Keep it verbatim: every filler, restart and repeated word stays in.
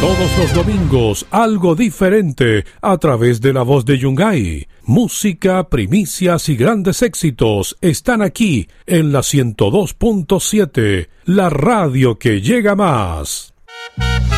Todos los domingos, algo diferente a través de la voz de Yungay. Música, primicias y grandes éxitos están aquí en la ciento dos punto siete, la radio que llega más.